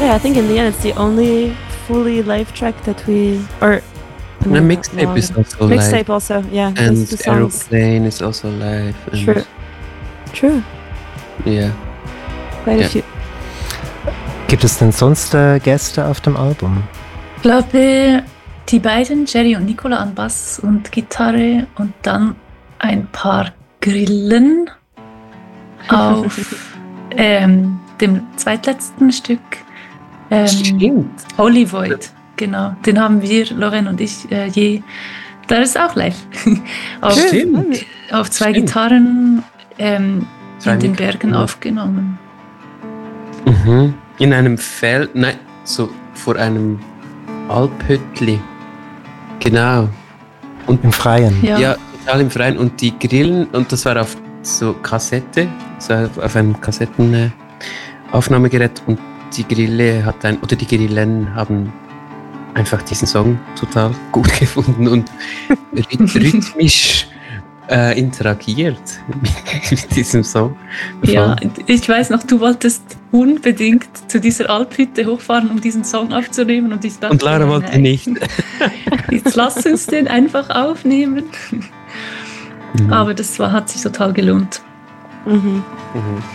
Yeah, I think in the end it's the only fully live track that we or the mixtape is also live. Mixtape also, yeah. And Aeroplane is also live. True. Yeah. Quite a few. Gibt es denn sonst Gäste auf dem Album? Ich glaube, die beiden, Jerry und Nicola an Bass und Gitarre und dann ein paar Grillen auf dem zweitletzten Stück. Stimmt. Holy Void, genau. Den haben wir, Lorraine und ich, da ist auch live. Auf zwei Gitarren in den Bergen aufgenommen. Mhm. In einem Feld, nein, so vor einem Alphüttli. Genau. Und im Freien. Ja, total im Freien. Und die Grillen, und das war auf so Kassette, so auf einem Kassettenaufnahmegerät, und die Grille die Grillen haben einfach diesen Song total gut gefunden und rhythmisch interagiert mit diesem Song. Ja, ich weiß noch, du wolltest unbedingt zu dieser Alphütte hochfahren, um diesen Song aufzunehmen, und ich dachte, und Lara wollte nicht. Jetzt lass uns den einfach aufnehmen. Aber das hat sich total gelohnt. Mhm.